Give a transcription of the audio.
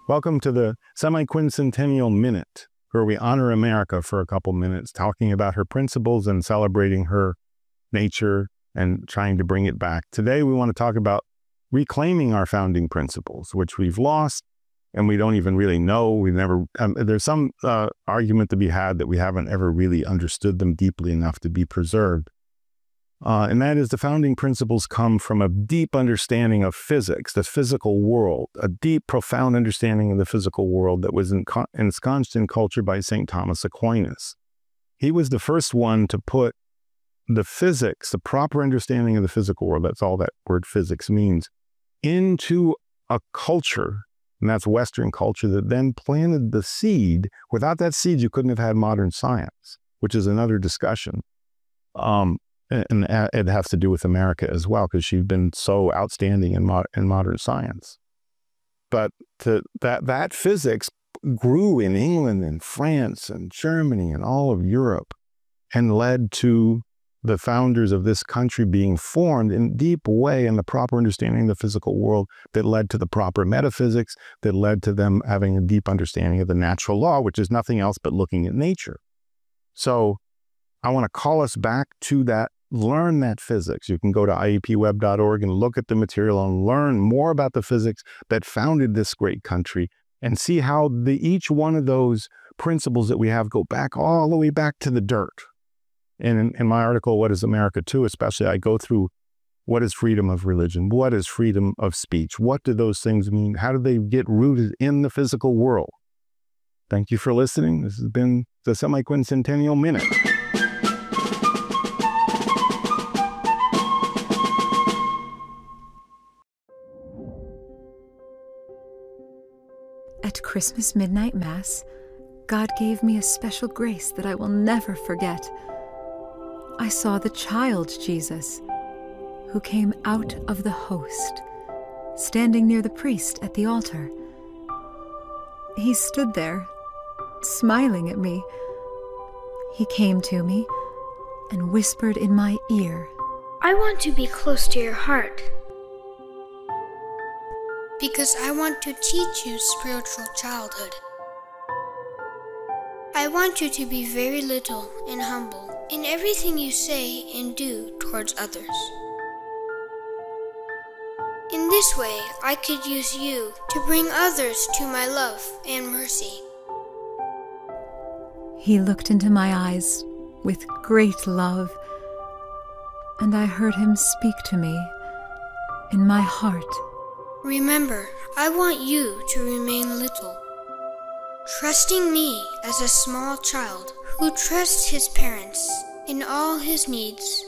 Welcome to the Semi-Quincentennial Minute, where we honor America for a couple minutes, talking about her principles and celebrating her nature and trying to bring it back. Today, we want to talk about reclaiming our founding principles, which we've lost and we don't even really know. We've never, there's some argument to be had that we haven't ever really understood them deeply enough to be preserved. And that is the founding principles come from a deep understanding of physics, the physical world, a deep, profound understanding of the physical world that was ensconced in culture by St. Thomas Aquinas. He was the first one to put the physics, the proper understanding of the physical world, that's all that word physics means, into a culture, and that's Western culture, that then planted the seed. Without that seed, you couldn't have had modern science, which is another discussion. And it has to do with America as well, because she's been so outstanding in modern science. But that physics grew in England and France and Germany and all of Europe and led to the founders of this country being formed in a deep way in the proper understanding of the physical world that led to the proper metaphysics, that led to them having a deep understanding of the natural law, which is nothing else but looking at nature. So I want to call us back to that. Learn that physics. You can go to iepweb.org and look at the material and learn more about the physics that founded this great country and see how each one of those principles that we have go back all the way back to the dirt. And in my article, What is America To? Especially, I go through what is freedom of religion? What is freedom of speech? What do those things mean? How do they get rooted in the physical world? Thank you for listening. This has been the Semi-Quincentennial Minute. At Christmas midnight mass, God gave me a special grace that I will never forget. I saw the child Jesus, who came out of the host, standing near the priest at the altar. He stood there, smiling at me. He came to me and whispered in my ear, "I want to be close to your heart, because I want to teach you spiritual childhood. I want you to be very little and humble in everything you say and do towards others. In this way, I could use you to bring others to my love and mercy." He looked into my eyes with great love, and I heard him speak to me in my heart. "Remember, I want you to remain little, trusting me as a small child who trusts his parents in all his needs